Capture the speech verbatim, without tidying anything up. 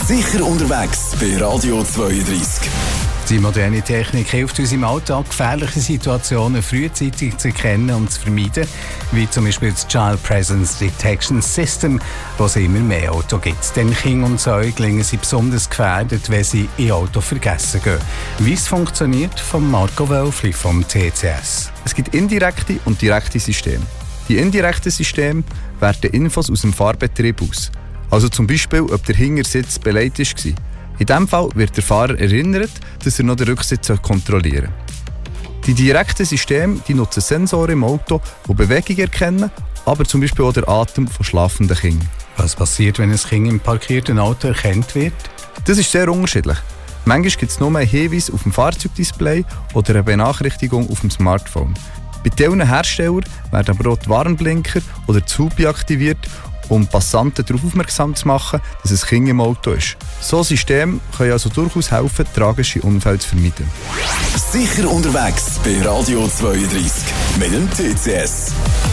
Sicher unterwegs bei Radio zweiunddreissig. Die moderne Technik hilft uns im Alltag, gefährliche Situationen frühzeitig zu erkennen und zu vermeiden, wie zum Beispiel das Child Presence Detection System, das es immer mehr Autos gibt. Denn Kinder und Säuglinge sind besonders gefährdet, wenn sie in Auto vergessen gehen. Wie es funktioniert, von Marco Wölfli vom T C S. Es gibt indirekte und direkte Systeme. Die indirekten Systeme werten Infos aus dem Fahrbetrieb aus. Also zum Beispiel, ob der Hintersitz beleidigt war. In diesem Fall wird der Fahrer erinnert, dass er noch den Rücksitz kontrollieren soll. Die direkten Systeme die nutzen Sensoren im Auto, die Bewegung erkennen, aber zum Beispiel auch den Atem von schlafenden Kindern. Was passiert, wenn ein Kind im parkierten Auto erkannt wird? Das ist sehr unterschiedlich. Manchmal gibt es nur einen Hinweis auf dem Fahrzeugdisplay oder eine Benachrichtigung auf dem Smartphone. Bei diesen Herstellern werden aber auch die Warnblinker oder die Hupe aktiviert, um Passanten darauf aufmerksam zu machen, dass ein Kind im Auto ist. So Systeme können also durchaus helfen, tragische Unfälle zu vermeiden. Sicher unterwegs bei Radio zweiunddreissig mit dem T C S.